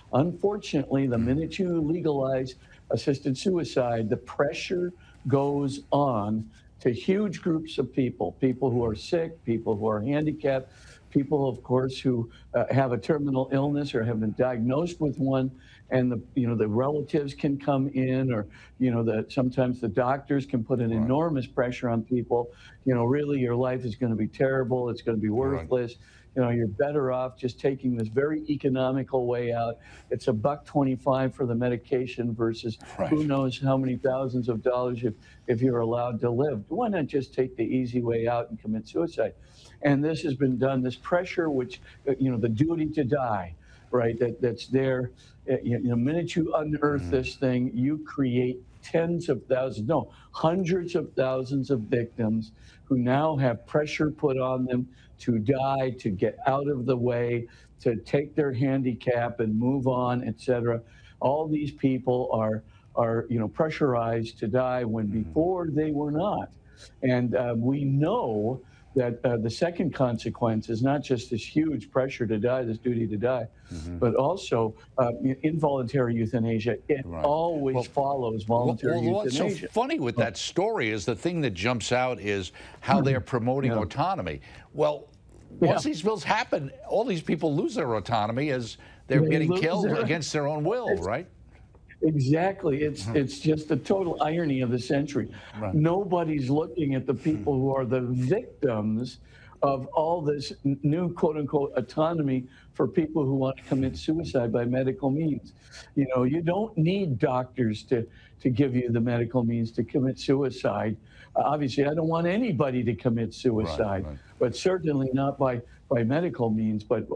Unfortunately, the Mm. minute you legalize assisted suicide, the pressure goes on to huge groups of people, people who are Mhm. sick, people who are handicapped, people, of course, who have a terminal illness or have been diagnosed with one, and the relatives can come in, or that sometimes the doctors can put an Right. enormous pressure on people. Really, your life is going to be terrible. It's going to be Right. worthless. You're better off just taking this very economical way out. It's a buck 25 for the medication versus Right. who knows how many thousands of dollars if you're allowed to live. Why not just take the easy way out and commit suicide? And this has been done, this pressure, which, the duty to die, right? That's there. The minute you unearth Mhm. this thing, you create tens of thousands, no, hundreds of thousands of victims who now have pressure put on them to die, to get out of the way, to take their handicap and move on, etc. All these people are pressurized to die when Mhm. before they were not. And we know that the second consequence is not just this huge pressure to die, this duty to die, Mhm. but also involuntary euthanasia. It Right. always Well, follows voluntary what's so euthanasia. funny with So, that story is the thing that jumps out is how they're promoting yeah, autonomy. Well, yeah, once these bills happen, all these people lose their autonomy as they're they getting lose killed their. against their own will, It's right? exactly. It's Mhm. it's just the total irony of the century. Right. Nobody's looking at the Mhm. people who are the victims of all this new quote unquote autonomy for people who want to commit suicide by medical means. You don't need doctors to give you the medical means to commit suicide. Obviously, I don't want anybody to commit Right. suicide, Right. but certainly not by medical means. But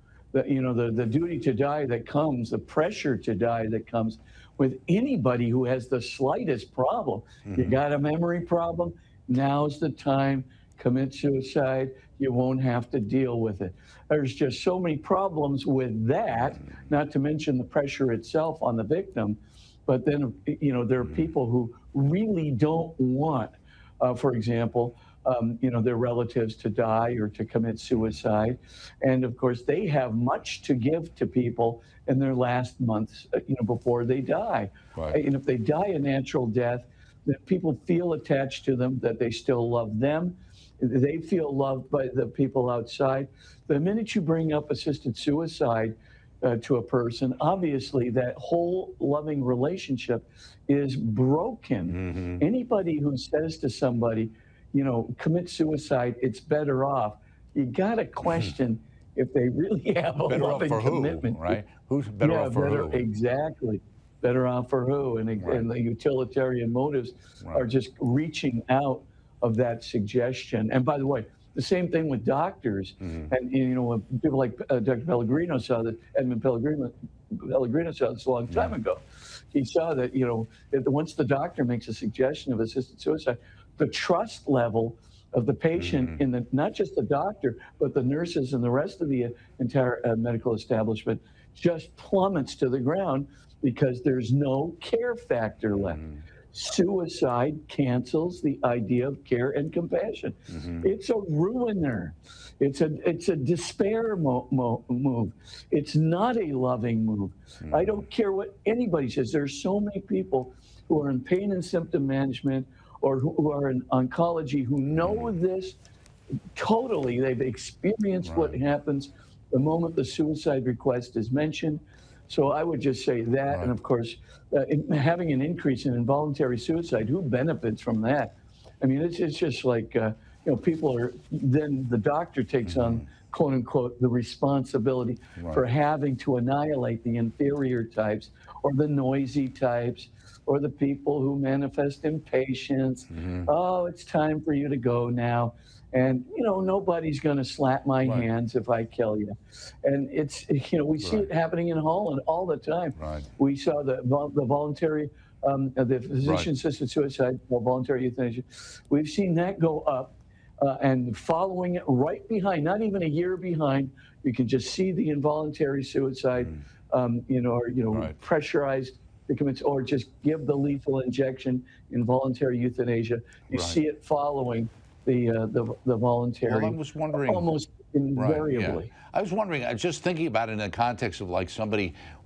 the duty to die that comes, the pressure to die that comes with anybody who has the slightest problem. You Mhm. got a memory problem? Now's the time. Commit suicide. You won't have to deal with it. There's just so many problems with that, not to mention the pressure itself on the victim. But then, there are Mhm. people who really don't want, for example, their relatives to die or to commit Mhm. suicide. And of course, they have much to give to people in their last months, before they die. Right. And if they die a natural death, that people feel attached to them, that they still love them. They feel loved by the people outside. The minute you bring up assisted suicide to a person, obviously that whole loving relationship is broken. Mhm. Anybody who says to somebody, commit suicide, it's better off, you got to question if they really have a Better off loving for who, commitment. right? Who's better Yeah, off for better, who? exactly. Better off for who? Right. And the utilitarian motives are Right. just reaching out of that suggestion. And by the way, the same thing with doctors. Mhm. And, when people like Dr. Pellegrino saw that, Edmund Pellegrino saw this a long time Yeah. ago. He saw that, that once the doctor makes a suggestion of assisted suicide, the trust level of the patient Mhm. in not just the doctor, but the nurses and the rest of the entire medical establishment just plummets to the ground because there's no care factor left. Mhm. Suicide cancels the idea of care and compassion. Mhm. It's a ruiner. It's a despair move. It's not a loving move. I Mhm. don't care what anybody says. There's so many people who are in pain and symptom management or who are in oncology who know Mhm. this totally. They've experienced what Right. happens the moment the suicide request is mentioned. So I would just say that. And Right. of course, having an increase in involuntary suicide, who benefits from that? I mean, it's just like, people are, then the doctor takes on, Mhm. quote unquote, the responsibility for Right. having to annihilate the inferior types or the noisy types or the people who manifest impatience. Mhm. Oh, it's time for you to go now. And, nobody's going to slap my Right. hands if I kill you. And we see Right. it happening in Holland all the time. Right. We saw the voluntary, the Right. physician-assisted suicide, or voluntary euthanasia. We've seen that go up, and following it right behind, not even a year behind, you can just see the involuntary suicide, Mm. or Right. pressurized to commit, or just give the lethal injection, involuntary euthanasia. You Right. see it following the Well, I voluntary was wondering. almost Right. Yeah. invariably. I was wondering. I was just thinking about it in the context of like somebody